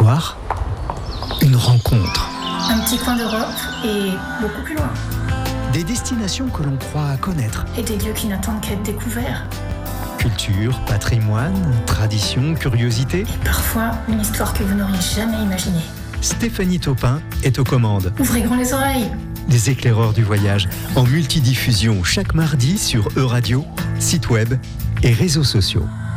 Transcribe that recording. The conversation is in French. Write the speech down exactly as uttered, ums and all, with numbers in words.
soir, une rencontre. Un petit coin d'Europe et beaucoup plus loin. Des destinations que l'on croit connaître. Et des lieux qui n'attendent qu'à être découverts. Culture, patrimoine, tradition, curiosité. Et parfois, une histoire que vous n'auriez jamais imaginée. Stéphanie Taupin est aux commandes. Ouvrez grand les oreilles. Les éclaireurs du voyage, en multidiffusion chaque mardi sur Euradio, site web et réseaux sociaux.